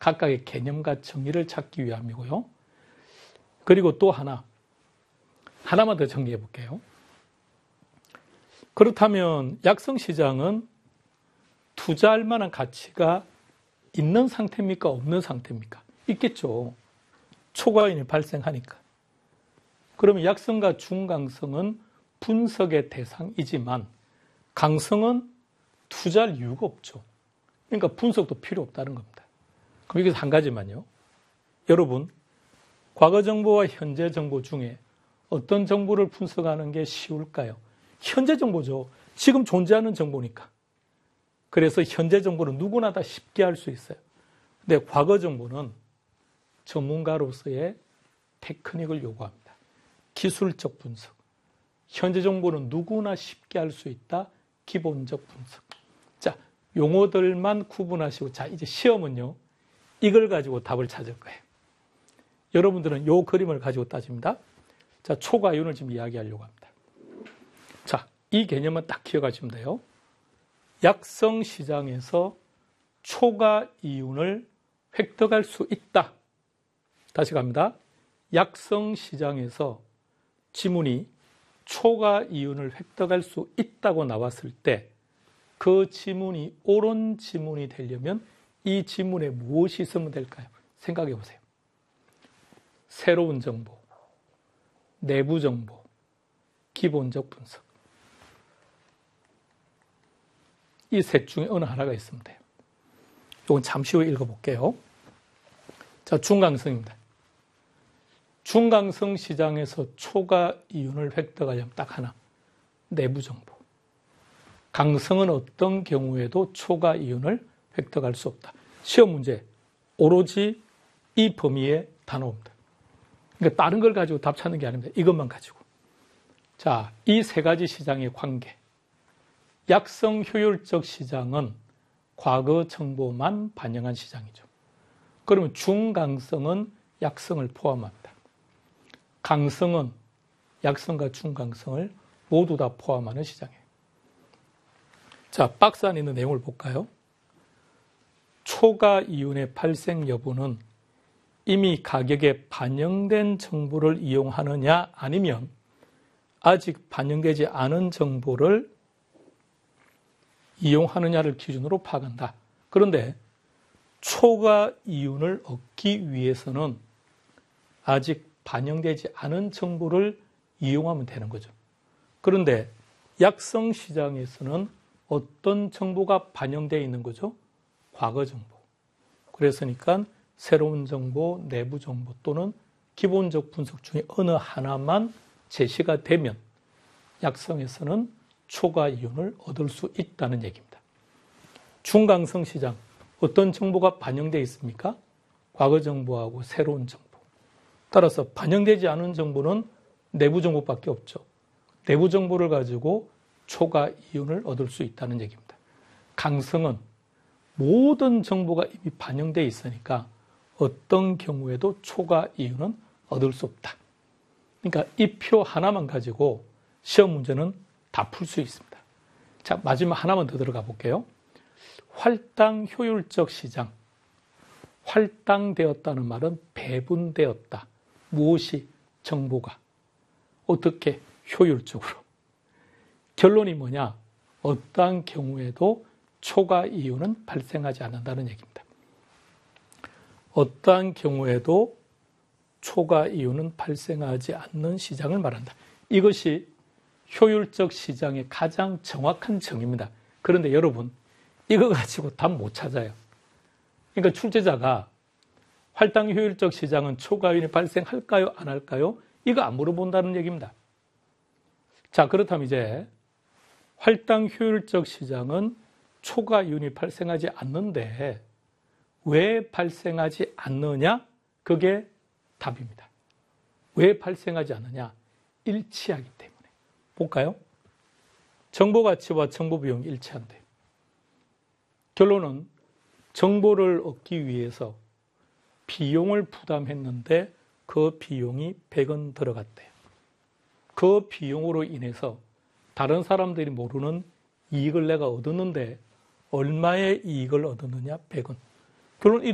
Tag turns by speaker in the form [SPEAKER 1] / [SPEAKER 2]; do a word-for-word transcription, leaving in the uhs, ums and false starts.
[SPEAKER 1] 각각의 개념과 정의를 찾기 위함이고요. 그리고 또 하나, 하나만 더 정리해 볼게요. 그렇다면 약성시장은 투자할 만한 가치가 있는 상태입니까? 없는 상태입니까? 있겠죠. 초과인이 발생하니까. 그러면 약성과 중강성은 분석의 대상이지만 강성은 투자할 이유가 없죠. 그러니까 분석도 필요 없다는 겁니다. 그럼 여기서 한 가지만요. 여러분, 과거 정보와 현재 정보 중에 어떤 정보를 분석하는 게 쉬울까요? 현재 정보죠. 지금 존재하는 정보니까. 그래서 현재 정보는 누구나 다 쉽게 할 수 있어요. 근데 과거 정보는 전문가로서의 테크닉을 요구합니다. 기술적 분석. 현재 정보는 누구나 쉽게 할 수 있다. 기본적 분석. 자, 용어들만 구분하시고, 자, 이제 시험은요, 이걸 가지고 답을 찾을 거예요. 여러분들은 이 그림을 가지고 따집니다. 자, 초과이윤을 지금 이야기하려고 합니다. 자, 이 개념은 딱 기억하시면 돼요. 약성 시장에서 초과이윤을 획득할 수 있다. 다시 갑니다. 약성 시장에서 지문이 초과이윤을 획득할 수 있다고 나왔을 때 그 지문이 옳은 지문이 되려면 이 지문에 무엇이 있으면 될까요? 생각해 보세요. 새로운 정보, 내부 정보, 기본적 분석. 이 셋 중에 어느 하나가 있으면 돼요. 이건 잠시 후에 읽어볼게요. 자, 중강성입니다. 중강성 시장에서 초과이윤을 획득하려면 딱 하나, 내부 정보. 강성은 어떤 경우에도 초과이윤을 획득할 수 없다. 시험 문제, 오로지 이 범위에 다 나옵니다. 그러니까 다른 걸 가지고 답 찾는 게 아닙니다. 이것만 가지고. 자, 이 세 가지 시장의 관계. 약성 효율적 시장은 과거 정보만 반영한 시장이죠. 그러면 중강성은 약성을 포함합니다. 강성은 약성과 중강성을 모두 다 포함하는 시장이에요. 자, 박스 안에 있는 내용을 볼까요? 초과이윤의 발생 여부는 이미 가격에 반영된 정보를 이용하느냐 아니면 아직 반영되지 않은 정보를 이용하느냐를 기준으로 파악한다. 그런데 초과이윤을 얻기 위해서는 아직 반영되지 않은 정보를 이용하면 되는 거죠. 그런데 약성 시장에서는 어떤 정보가 반영되어 있는 거죠? 과거 정보. 그랬으니까 새로운 정보, 내부 정보 또는 기본적 분석 중에 어느 하나만 제시가 되면 약성에서는 초과이윤을 얻을 수 있다는 얘기입니다. 중강성 시장, 어떤 정보가 반영되어 있습니까? 과거 정보하고 새로운 정보. 따라서 반영되지 않은 정보는 내부 정보밖에 없죠. 내부 정보를 가지고 초과이윤을 얻을 수 있다는 얘기입니다. 강성은 모든 정보가 이미 반영되어 있으니까 어떤 경우에도 초과이윤은 얻을 수 없다. 그러니까 이 표 하나만 가지고 시험 문제는 다 풀 수 있습니다. 자, 마지막 하나만 더 들어가 볼게요. 활당 효율적 시장. 활당되었다는 말은 배분되었다. 무엇이? 정보가. 어떻게? 효율적으로. 결론이 뭐냐? 어떠한 경우에도 초과이윤은 발생하지 않는다는 얘기입니다. 어떠한 경우에도 초과이윤은 발생하지 않는 시장을 말한다. 이것이 효율적 시장의 가장 정확한 정의입니다. 그런데 여러분, 이거 가지고 답 못 찾아요. 그러니까 출제자가 활당 효율적 시장은 초과이윤이 발생할까요? 안 할까요? 이거 안 물어본다는 얘기입니다. 자, 그렇다면 이제 활당 효율적 시장은 초과이윤이 발생하지 않는데 왜 발생하지 않느냐? 그게 답입니다. 왜 발생하지 않느냐? 일치하기 때문에. 볼까요? 정보 가치와 정보 비용이 일치한대요. 결론은 정보를 얻기 위해서 비용을 부담했는데 그 비용이 백 원 들어갔대요. 그 비용으로 인해서 다른 사람들이 모르는 이익을 내가 얻었는데 얼마의 이익을 얻었느냐? 백 원. 결론 이